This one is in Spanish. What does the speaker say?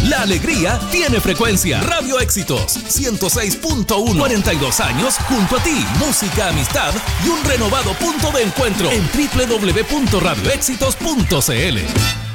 La alegría tiene frecuencia. Radio Éxitos 106.1. 42 años junto a ti. Música, amistad y un renovado punto de encuentro en www.radioéxitos.cl.